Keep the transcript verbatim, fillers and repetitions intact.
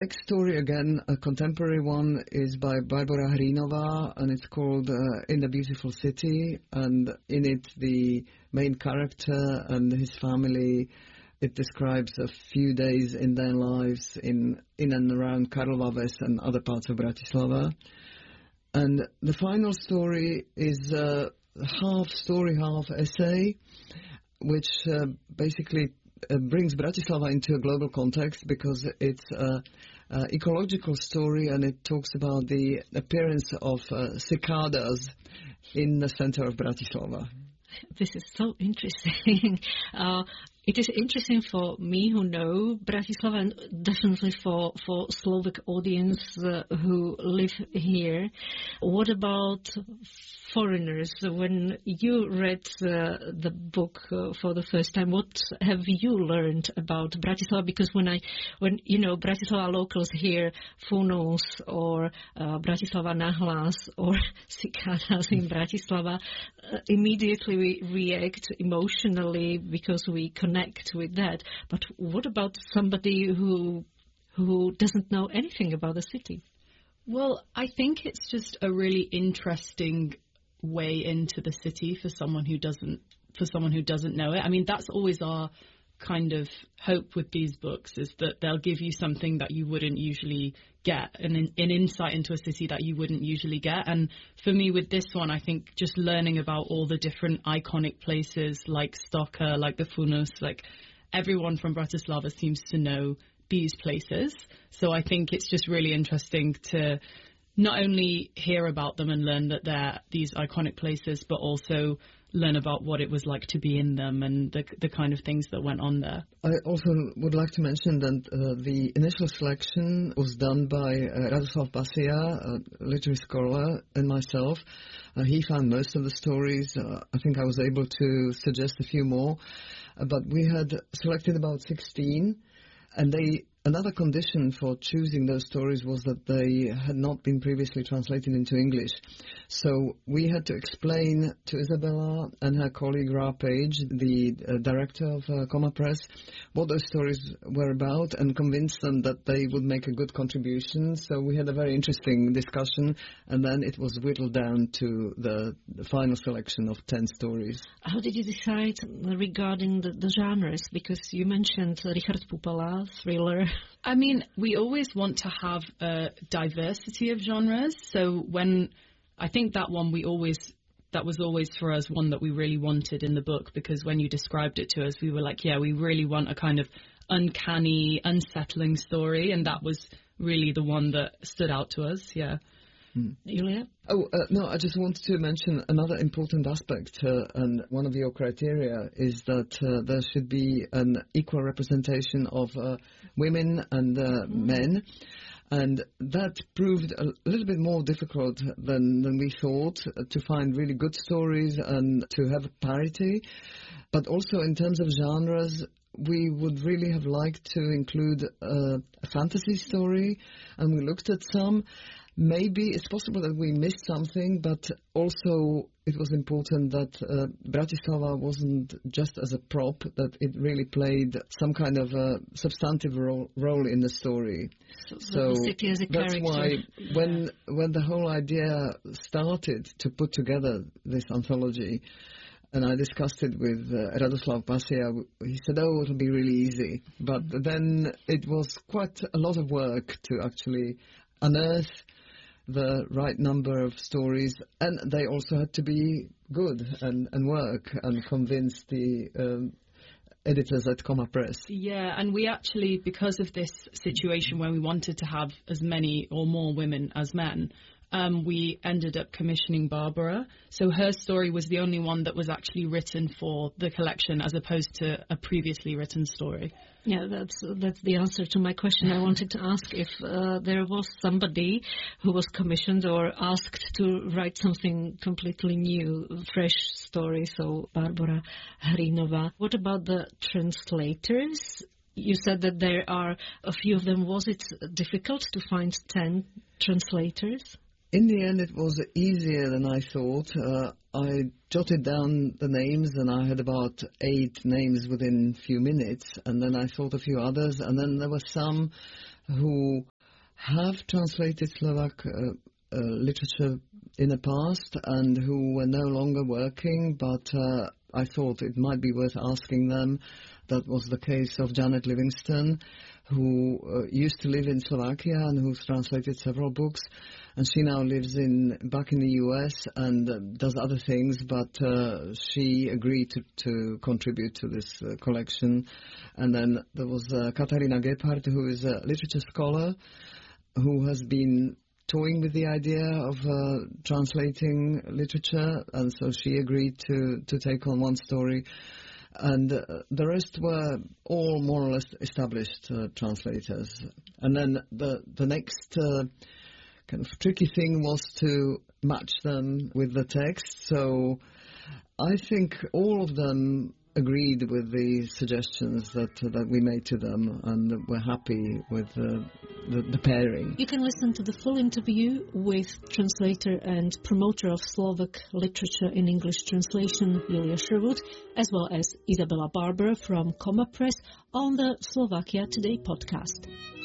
Next story, again, a contemporary one, is by Barbora Hrinova, and it's called uh, In the Beautiful City. And in it, the main character and his family, it describes a few days in their lives in, in and around Karlova Ves and other parts of Bratislava. And the final story is a half story, half essay, which uh, basically uh, brings Bratislava into a global context, because it's a Uh, ecological story, and it talks about the appearance of uh, cicadas in the center of Bratislava. This is so interesting. uh, it is interesting for me who know Bratislava, and definitely for, for Slovak audience uh, who live here. What about foreigners? When you read uh, the book uh, for the first time, what have you learned about Bratislava? Because when I, when you know, Bratislava locals hear Funus or uh, Bratislava Nahlas or cicadas in Bratislava, uh, immediately we react emotionally because we connect with that. But what about somebody who who doesn't know anything about the city? Well, I think it's just a really interesting way into the city for someone who doesn't for someone who doesn't know it. I mean, that's always our kind of hope with these books, is that they'll give you something that you wouldn't usually get, an, an insight into a city that you wouldn't usually get. And for me with this one, I think just learning about all the different iconic places like Stoka, like the Funus, like everyone from Bratislava seems to know these places. So I think it's just really interesting to not only hear about them and learn that they're these iconic places, but also learn about what it was like to be in them and the the kind of things that went on there. I also would like to mention that uh, the initial selection was done by uh, Radoslav Basia, a literary scholar, and myself. Uh, he found most of the stories. Uh, I think I was able to suggest a few more, uh, but we had selected about sixteen, and they Another condition for choosing those stories was that they had not been previously translated into English. So we had to explain to Isabella and her colleague Ra Page, the uh, director of uh, Comma Press, what those stories were about and convince them that they would make a good contribution. So we had a very interesting discussion, and then it was whittled down to the, the final selection of ten stories. How did you decide regarding the, the genres? Because you mentioned Richard Pupala, thriller. I mean, we always want to have a diversity of genres. So when I think that one we always, that was always for us one that we really wanted in the book, because when you described it to us, we were like, yeah, we really want a kind of uncanny, unsettling story. And that was really the one that stood out to us. Yeah. Hmm. Julia? Oh, uh, no, I just wanted to mention another important aspect, uh, and one of your criteria is that uh, there should be an equal representation of uh, women and uh, mm. men, and that proved a little bit more difficult than, than we thought, uh, to find really good stories and to have parity. But also in terms of genres, we would really have liked to include uh, a fantasy story, and we looked at some. Maybe it's possible that we missed something, but also it was important that uh, Bratislava wasn't just as a prop, that it really played some kind of a substantive role, role in the story. So, so the city as a that's character. why when, when the whole idea started to put together this anthology, and I discussed it with uh, Radoslav Basia, he said, oh, it'll be really easy. But mm-hmm. then it was quite a lot of work to actually unearth the right number of stories, and they also had to be good and, and work and convince the um, editors at Comma Press. Yeah, and we actually, because of this situation where we wanted to have as many or more women as men, um, we ended up commissioning Barbara. So her story was the only one that was actually written for the collection, as opposed to a previously written story. Yeah, that's that's the answer to my question. I wanted to ask if uh, there was somebody who was commissioned or asked to write something completely new, fresh story. So Barbora Hrinova. What about the translators? You said that there are a few of them. Was it difficult to find ten translators? In the end, it was easier than I thought. Uh, I jotted down the names, and I had about eight names within a few minutes, and then I thought a few others, and then there were some who have translated Slovak uh, uh, literature in the past and who were no longer working, but uh, I thought it might be worth asking them. That was the case of Janet Livingston, who uh, used to live in Slovakia and who's translated several books, and she now lives in back in the U S and uh, does other things, but uh, she agreed to, to contribute to this uh, collection. And then there was uh, Katarina Gebhardt, who is a literature scholar, who has been toying with the idea of uh, translating literature, and so she agreed to, to take on one story. And uh, the rest were all more or less established uh, translators. And then the the next uh, kind of tricky thing was to match them with the text. So I think all of them agreed with the suggestions that uh, that we made to them, and were happy with uh, the, the pairing. You can listen to the full interview with translator and promoter of Slovak literature in English translation, Julia Sherwood, as well as Isabella Barber from Comma Press on the Slovakia Today podcast.